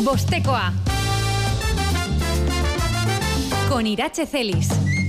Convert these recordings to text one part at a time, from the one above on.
Bostekoa con Irache Celis.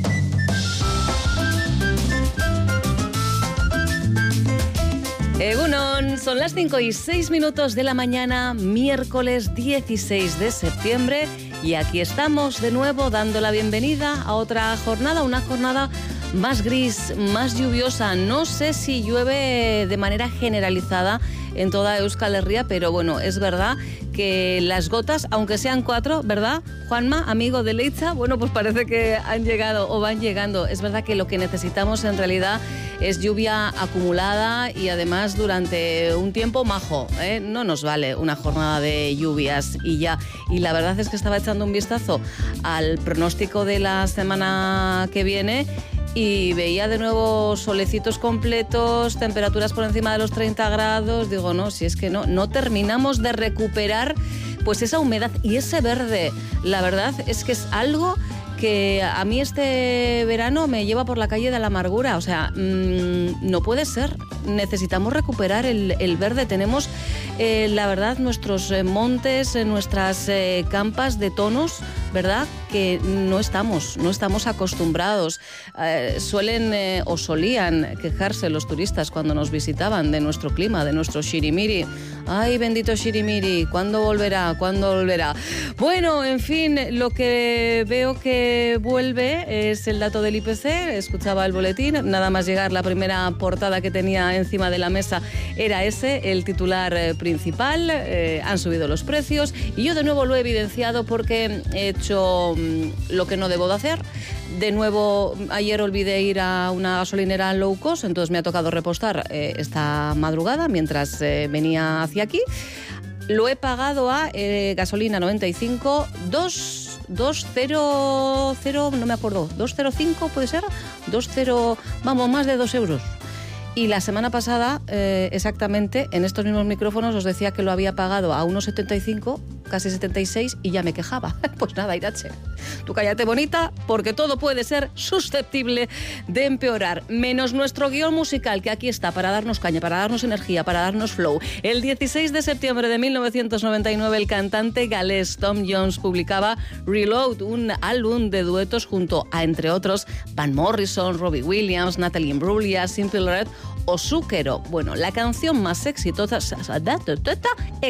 Egunon, son las 5:06 de la mañana, miércoles 16 de septiembre, y aquí estamos de nuevo dando la bienvenida a otra jornada, una jornada más gris, más lluviosa. No sé si llueve de manera generalizada en toda Euskal Herria, pero bueno, es verdad que las gotas, aunque sean 4, ¿verdad, Juanma, amigo de Leitza? Bueno, pues parece que han llegado o van llegando. Es verdad que lo que necesitamos en realidad es lluvia acumulada y además durante un tiempo majo, ¿eh? No nos vale una jornada de lluvias y ya. Y la verdad es que estaba echando un vistazo al pronóstico de la semana que viene y veía de nuevo solecitos completos, temperaturas por encima de los 30 grados. Digo, no, si es que no terminamos de recuperar pues esa humedad y ese verde. La verdad es que es algo que a mí este verano me lleva por la calle de la amargura. O sea, no puede ser. Necesitamos recuperar el verde. Tenemos, la verdad, nuestros montes, nuestras campas de tonos, ¿verdad?, que no estamos acostumbrados. Suelen o solían quejarse los turistas cuando nos visitaban de nuestro clima, de nuestro Shirimiri. Ay, bendito Shirimiri, ¿cuándo volverá? Bueno, en fin, lo que veo que vuelve es el dato del IPC. Escuchaba el boletín, nada más llegar la primera portada que tenía encima de la mesa era ese, el titular principal. Han subido los precios y yo de nuevo lo he evidenciado porque he hecho lo que no debo de hacer. De nuevo, ayer olvidé ir a una gasolinera low cost, entonces me ha tocado repostar esta madrugada mientras venía hacia aquí. Lo he pagado a gasolina 95, 200, no me acuerdo, 205 puede ser, 20, vamos, más de 2 euros. Y la semana pasada, exactamente, en estos mismos micrófonos os decía que lo había pagado a 1,75, casi 76, y ya me quejaba. Pues nada, Irache, tú cállate bonita, porque todo puede ser susceptible de empeorar, menos nuestro guión musical, que aquí está para darnos caña, para darnos energía, para darnos flow. El 16 de septiembre de 1999, el cantante galés Tom Jones publicaba Reload, un álbum de duetos junto a, entre otros, Van Morrison, Robbie Williams, Natalie Imbruglia, Simple Red o Zucchero. Bueno, la canción más exitosa